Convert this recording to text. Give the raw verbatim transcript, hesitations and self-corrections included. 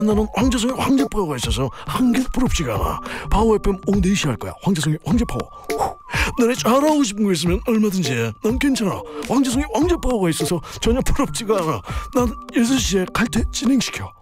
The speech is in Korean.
나는 황재성의 황제 파워가 있어서 한 개도 부럽지가 않아. 파워 에프엠 오후 네 시 할 거야. 황재성의 황제 파워. 후. 너네 잘하고 싶은 거 있으면 얼마든지 해. 난 괜찮아. 황재성의 황제 파워가 있어서 전혀 부럽지가 않아. 난 여섯 시에 칼퇴 진행시켜.